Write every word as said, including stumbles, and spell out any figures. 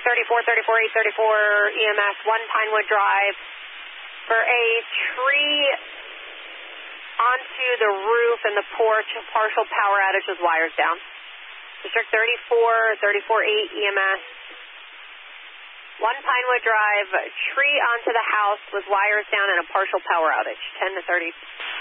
thirty-four, thirty-four, eight thirty-four E M S, one Pinewood Drive, for a tree onto the roof and the porch, partial power outage with wires down. District thirty-four, thirty-four, eight E M S, one Pinewood Drive, tree onto the house with wires down and a partial power outage, ten to thirty.